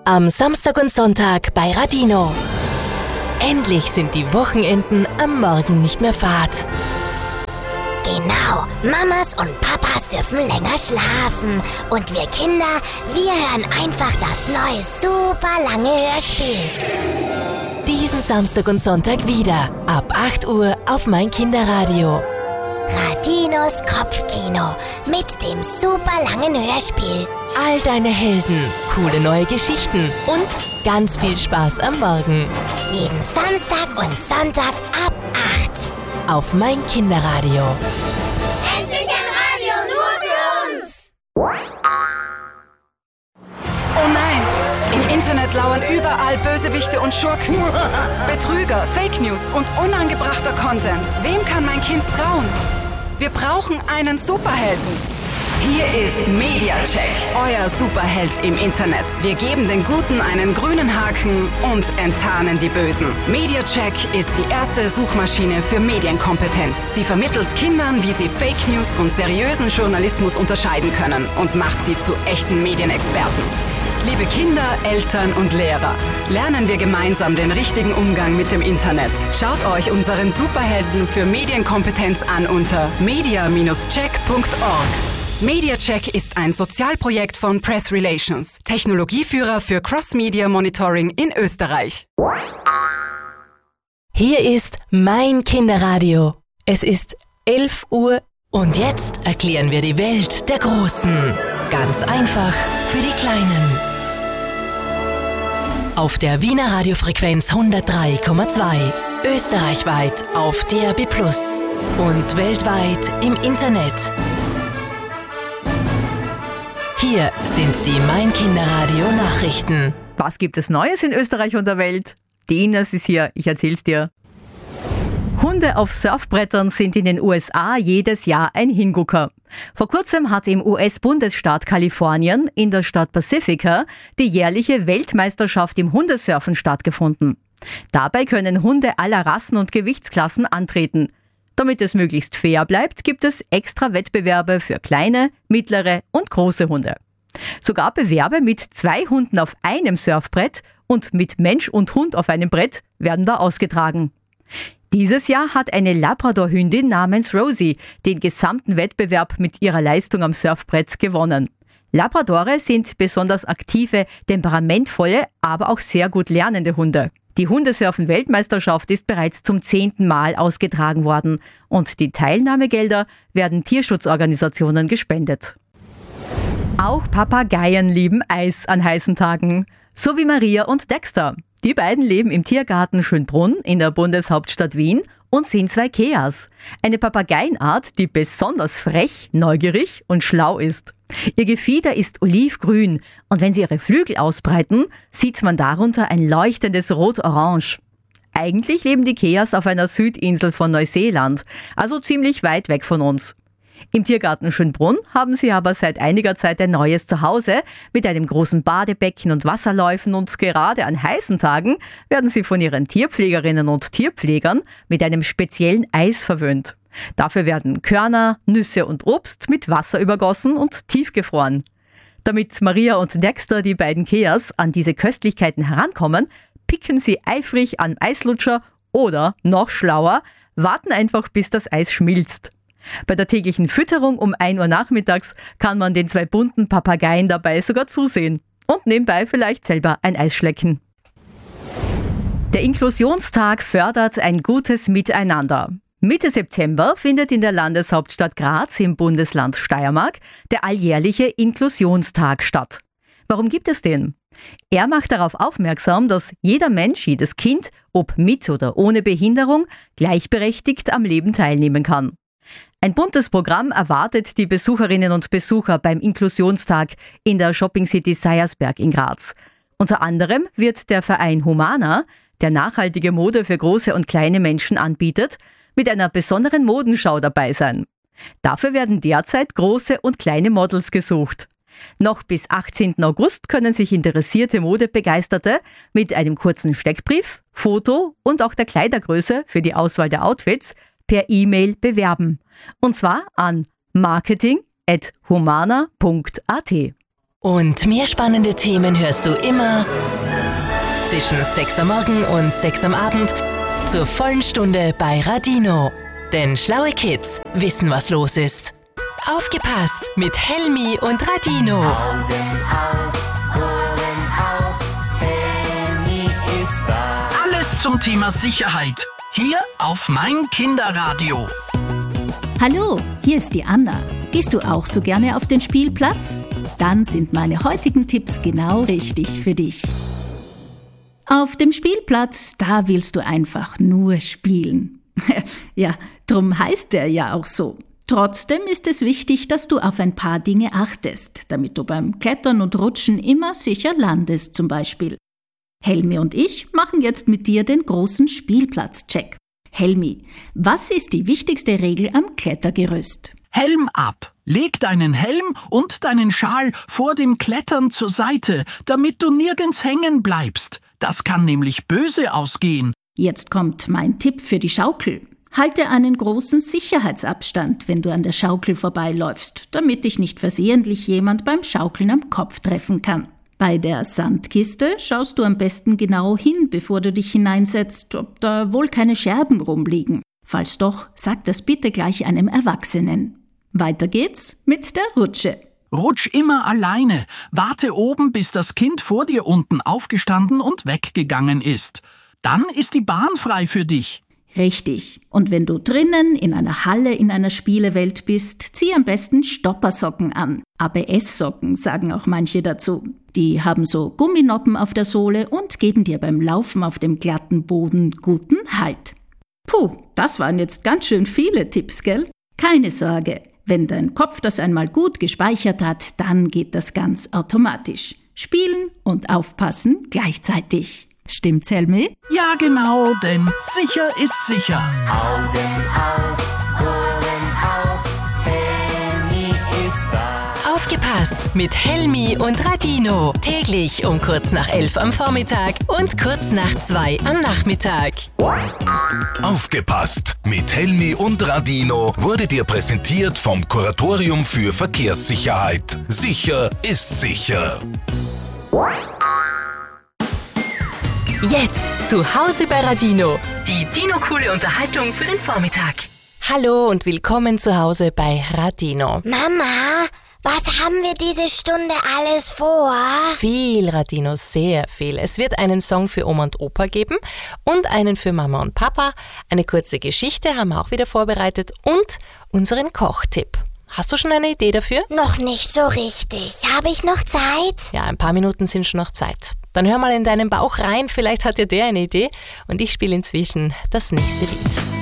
Am Samstag und Sonntag bei Radino. Endlich sind die Wochenenden am Morgen nicht mehr fad. Genau, Mamas und Papas dürfen länger schlafen. Und wir Kinder, wir hören einfach das neue, super lange Hörspiel. Diesen Samstag und Sonntag wieder, ab 8 Uhr auf mein Kinderradio. Radinos Kopfkino mit dem super langen Hörspiel. All deine Helden, coole neue Geschichten und ganz viel Spaß am Morgen. Jeden Samstag und Sonntag ab 8. Auf mein Kinderradio. Endlich ein Radio nur für uns! Oh nein! Im Internet lauern überall Bösewichte und Schurken. Betrüger, Fake News und unangebrachter Content. Wem kann mein Kind trauen? Wir brauchen einen Superhelden. Hier ist MediaCheck, euer Superheld im Internet. Wir geben den Guten einen grünen Haken und enttarnen die Bösen. MediaCheck ist die erste Suchmaschine für Medienkompetenz. Sie vermittelt Kindern, wie sie Fake News und seriösen Journalismus unterscheiden können und macht sie zu echten Medienexperten. Liebe Kinder, Eltern und Lehrer, lernen wir gemeinsam den richtigen Umgang mit dem Internet. Schaut euch unseren Superhelden für Medienkompetenz an unter media-check.org. MediaCheck ist ein Sozialprojekt von Press Relations, Technologieführer für Cross-Media Monitoring in Österreich. Hier ist mein Kinderradio. Es ist 11 Uhr und jetzt erklären wir die Welt der Großen. Ganz einfach für die Kleinen. Auf der Wiener Radiofrequenz 103,2, österreichweit auf DAB+ und weltweit im Internet. Hier sind die Mein Kinderradio Nachrichten. Was gibt es Neues in Österreich und der Welt? Die Ines ist hier, ich erzähl's dir. Hunde auf Surfbrettern sind in den USA jedes Jahr ein Hingucker. Vor kurzem hat im US-Bundesstaat Kalifornien in der Stadt Pacifica die jährliche Weltmeisterschaft im Hundesurfen stattgefunden. Dabei können Hunde aller Rassen und Gewichtsklassen antreten. Damit es möglichst fair bleibt, gibt es extra Wettbewerbe für kleine, mittlere und große Hunde. Sogar Bewerbe mit 2 Hunden auf einem Surfbrett und mit Mensch und Hund auf einem Brett werden da ausgetragen. Dieses Jahr hat eine Labrador-Hündin namens Rosie den gesamten Wettbewerb mit ihrer Leistung am Surfbrett gewonnen. Labradore sind besonders aktive, temperamentvolle, aber auch sehr gut lernende Hunde. Die Hundesurfen-Weltmeisterschaft ist bereits zum 10. Mal ausgetragen worden und die Teilnahmegelder werden Tierschutzorganisationen gespendet. Auch Papageien lieben Eis an heißen Tagen, so wie Maria und Dexter. Die beiden leben im Tiergarten Schönbrunn in der Bundeshauptstadt Wien und sind 2 Keas. Eine Papageienart, die besonders frech, neugierig und schlau ist. Ihr Gefieder ist olivgrün und wenn sie ihre Flügel ausbreiten, sieht man darunter ein leuchtendes Rot-Orange. Eigentlich leben die Keas auf einer Südinsel von Neuseeland, also ziemlich weit weg von uns. Im Tiergarten Schönbrunn haben sie aber seit einiger Zeit ein neues Zuhause mit einem großen Badebecken und Wasserläufen und gerade an heißen Tagen werden sie von ihren Tierpflegerinnen und Tierpflegern mit einem speziellen Eis verwöhnt. Dafür werden Körner, Nüsse und Obst mit Wasser übergossen und tiefgefroren. Damit Maria und Dexter, die beiden Keas, an diese Köstlichkeiten herankommen, picken sie eifrig an Eislutscher oder, noch schlauer, warten einfach bis das Eis schmilzt. Bei der täglichen Fütterung um 1 Uhr nachmittags kann man den 2 bunten Papageien dabei sogar zusehen und nebenbei vielleicht selber ein Eis schlecken. Der Inklusionstag fördert ein gutes Miteinander. Mitte September findet in der Landeshauptstadt Graz im Bundesland Steiermark der alljährliche Inklusionstag statt. Warum gibt es den? Er macht darauf aufmerksam, dass jeder Mensch, jedes Kind, ob mit oder ohne Behinderung, gleichberechtigt am Leben teilnehmen kann. Ein buntes Programm erwartet die Besucherinnen und Besucher beim Inklusionstag in der Shopping City Seiersberg in Graz. Unter anderem wird der Verein Humana, der nachhaltige Mode für große und kleine Menschen anbietet, mit einer besonderen Modenschau dabei sein. Dafür werden derzeit große und kleine Models gesucht. Noch bis 18. August können sich interessierte Modebegeisterte mit einem kurzen Steckbrief, Foto und auch der Kleidergröße für die Auswahl der Outfits per E-Mail bewerben. Und zwar an marketing@humana.at. Und mehr spannende Themen hörst du immer zwischen 6 am Morgen und 6 am Abend zur vollen Stunde bei Radino. Denn schlaue Kids wissen, was los ist. Aufgepasst mit Helmi und Radino. Augen auf, Ohren auf, Helmi ist da. Alles zum Thema Sicherheit. Hier auf mein Kinderradio. Hallo, hier ist die Anna. Gehst du auch so gerne auf den Spielplatz? Dann sind meine heutigen Tipps genau richtig für dich. Auf dem Spielplatz, da willst du einfach nur spielen. Ja, drum heißt der ja auch so. Trotzdem ist es wichtig, dass du auf ein paar Dinge achtest, damit du beim Klettern und Rutschen immer sicher landest zum Beispiel. Helmi und ich machen jetzt mit dir den großen Spielplatz-Check. Helmi, was ist die wichtigste Regel am Klettergerüst? Helm ab. Leg deinen Helm und deinen Schal vor dem Klettern zur Seite, damit du nirgends hängen bleibst. Das kann nämlich böse ausgehen. Jetzt kommt mein Tipp für die Schaukel. Halte einen großen Sicherheitsabstand, wenn du an der Schaukel vorbeiläufst, damit dich nicht versehentlich jemand beim Schaukeln am Kopf treffen kann. Bei der Sandkiste schaust du am besten genau hin, bevor du dich hineinsetzt, ob da wohl keine Scherben rumliegen. Falls doch, sag das bitte gleich einem Erwachsenen. Weiter geht's mit der Rutsche. Rutsch immer alleine. Warte oben, bis das Kind vor dir unten aufgestanden und weggegangen ist. Dann ist die Bahn frei für dich. Richtig. Und wenn du drinnen in einer Halle in einer Spielewelt bist, zieh am besten Stoppersocken an. ABS-Socken sagen auch manche dazu. Die haben so Gumminoppen auf der Sohle und geben dir beim Laufen auf dem glatten Boden guten Halt. Puh, das waren jetzt ganz schön viele Tipps, gell? Keine Sorge, wenn dein Kopf das einmal gut gespeichert hat, dann geht das ganz automatisch. Spielen und aufpassen gleichzeitig. Stimmt's, Helmi? Ja, genau, denn sicher ist sicher. Augen auf, Ohren auf, Helmi ist da. Aufgepasst mit Helmi und Radino. Täglich um kurz nach 11 am Vormittag und kurz nach 2 am Nachmittag. Aufgepasst mit Helmi und Radino wurde dir präsentiert vom Kuratorium für Verkehrssicherheit. Sicher ist sicher. Jetzt zu Hause bei Radino. Die Dino-coole Unterhaltung für den Vormittag. Hallo und willkommen zu Hause bei Radino. Mama, was haben wir diese Stunde alles vor? Viel, Radino, sehr viel. Es wird einen Song für Oma und Opa geben und einen für Mama und Papa. Eine kurze Geschichte haben wir auch wieder vorbereitet und unseren Kochtipp. Hast du schon eine Idee dafür? Noch nicht so richtig. Habe ich noch Zeit? Ja, ein paar Minuten sind schon noch Zeit. Dann hör mal in deinen Bauch rein, vielleicht hat ja der eine Idee und ich spiele inzwischen das nächste Lied.